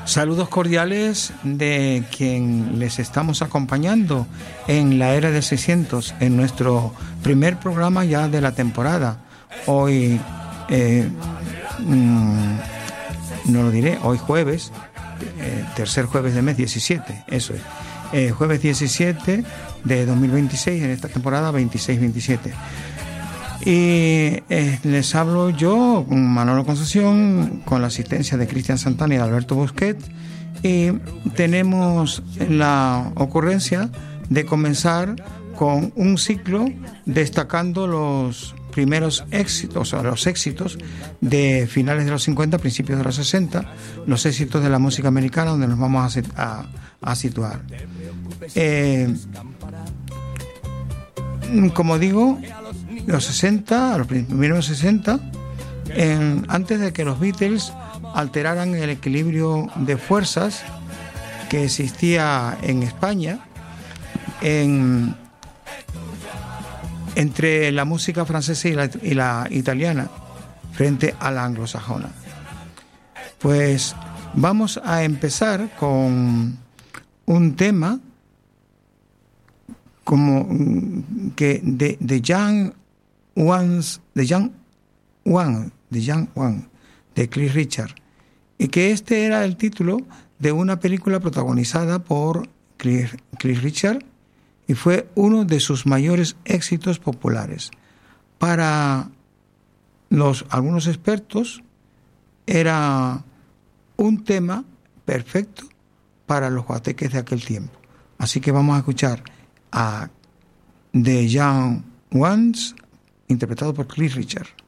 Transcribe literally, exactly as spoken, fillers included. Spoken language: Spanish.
Saludos cordiales de quien les estamos acompañando en la era de seiscientos, en nuestro primer programa ya de la temporada. Hoy, eh, mmm, no lo diré, hoy jueves, eh, tercer jueves de mes, diecisiete, eso es. Eh, jueves diecisiete de dos mil veintiséis, en esta temporada veintiséis veintisiete. Y eh, les hablo yo, Manolo Concepción, con la asistencia de Cristian Santana y de Alberto Busquet, y tenemos la ocurrencia de comenzar con un ciclo destacando los primeros éxitos, o los éxitos de finales de los cincuenta, principios de los sesenta, los éxitos de la música americana, donde nos vamos a, a, a situar. Eh, como digo, los sesenta, a los primeros sesenta, en, antes de que los Beatles alteraran el equilibrio de fuerzas que existía en España, en, entre la música francesa y la, y la italiana frente a la anglosajona. Pues vamos a empezar con un tema como que de, de Young Ones, de Young One, de Young One, de Cliff Richard, y que este era el título de una película protagonizada por Cliff, Cliff Richard, y fue uno de sus mayores éxitos populares. Para los algunos expertos era un tema perfecto para los guateques de aquel tiempo. Así que vamos a escuchar a The Young Ones, interpretado por Cliff Richard.